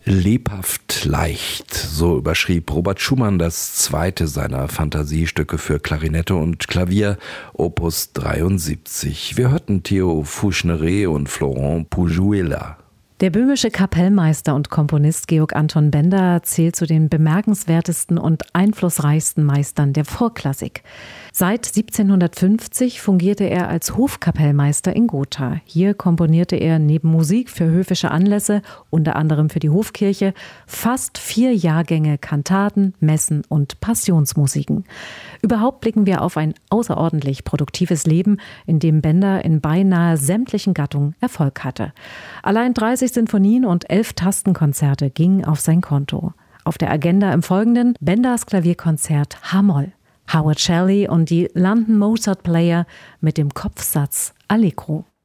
Lebhaft leicht, so überschrieb Robert Schumann das zweite seiner Fantasiestücke für Klarinette und Klavier, Opus 73. Wir hörten Theo Fouchneret und Florent Pujuela. Der böhmische Kapellmeister und Komponist Georg Anton Benda zählt zu den bemerkenswertesten und einflussreichsten Meistern der Vorklassik. Seit 1750 fungierte er als Hofkapellmeister in Gotha. Hier komponierte er neben Musik für höfische Anlässe, unter anderem für die Hofkirche, fast 4 Jahrgänge Kantaten, Messen und Passionsmusiken. Überhaupt blicken wir auf ein außerordentlich produktives Leben, in dem Benda in beinahe sämtlichen Gattungen Erfolg hatte. Allein 30 Sinfonien und 11 Tastenkonzerte gingen auf sein Konto. Auf der Agenda im Folgenden Bendas Klavierkonzert H-Moll. Howard Shelley und die London Mozart Player mit dem Kopfsatz Allegro.